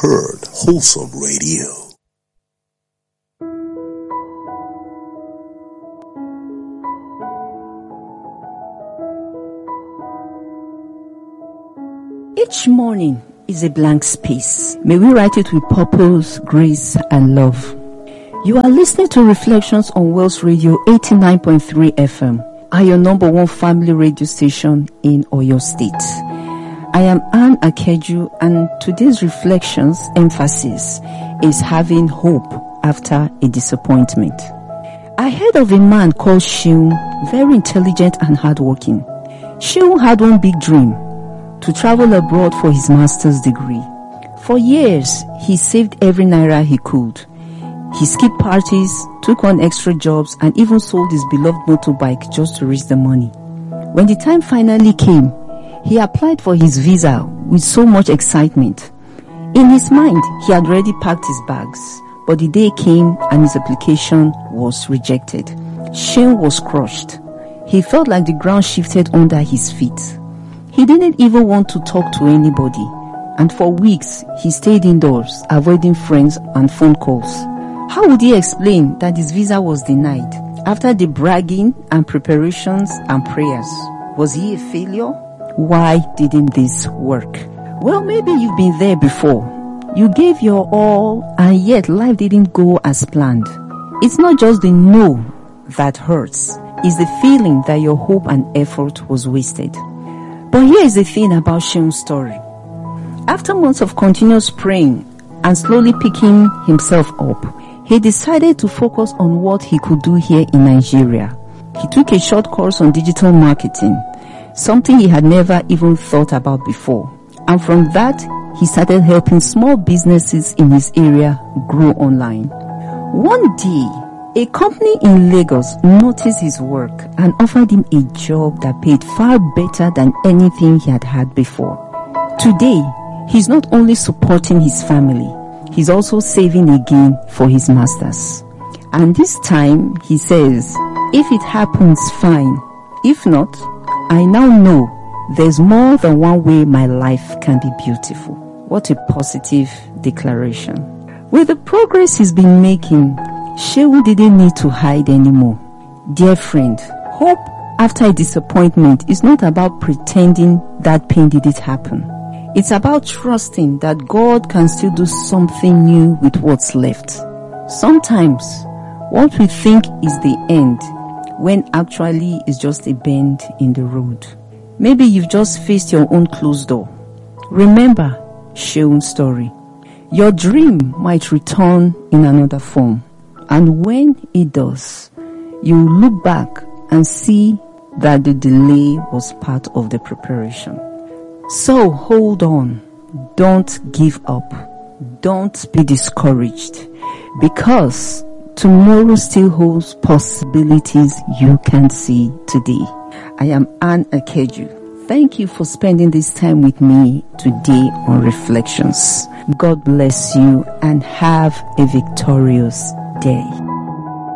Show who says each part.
Speaker 1: heard Wholesome Radio.
Speaker 2: Each morning is a blank space. May we write it with purpose, grace, and love. You are listening to Reflections on Wells Radio 89.3 FM, your number one family radio station in Oyo State. I am Anne Akeju, and today's Reflections emphasis is having hope after a disappointment. I heard of a man called Sheung, very intelligent and hardworking. Sheung had one big dream: to travel abroad for his master's degree. For years, he saved every naira he could. He skipped parties, took on extra jobs, and even sold his beloved motorbike just to reach the money. When the time finally came, he applied for his visa with so much excitement. In his mind, he had already packed his bags, but the day came and his application was rejected. Sheung was crushed. He felt like the ground shifted under his feet. He didn't even want to talk to anybody, and for weeks he stayed indoors, avoiding friends and phone calls. How would he explain that his visa was denied after the bragging and preparations and prayers? Was he a failure? Why didn't this work? Well, maybe you've been there before. You gave your all and yet life didn't go as planned. It's not just the no that hurts. It's the feeling that your hope and effort was wasted. But here is the thing about Sheung's story. After months of continuous praying and slowly picking himself up, he decided to focus on what he could do here in Nigeria. He took a short course on digital marketing, something he had never even thought about before. And from that, he started helping small businesses in his area grow online. One day, a company in Lagos noticed his work and offered him a job that paid far better than anything he had had before. Today, he's not only supporting his family, he's also saving again for his masters. And this time, he says, if it happens, fine. If not, I now know there's more than one way my life can be beautiful. What a positive declaration. With the progress he's been making, Sheung didn't need to hide anymore. Dear friend, hope after a disappointment is not about pretending that pain didn't happen. It's about trusting that God can still do something new with what's left. Sometimes, what we think is the end, when actually it's just a bend in the road. Maybe you've just faced your own closed door. Remember Sheung's story. Your dream might return in another form. And when it does, you look back and see that the delay was part of the preparation. So hold on. Don't give up. Don't be discouraged, because tomorrow still holds possibilities you can see today. I am Anne Akeju. Thank you for spending this time with me today on Reflections. God bless you and have a victorious day.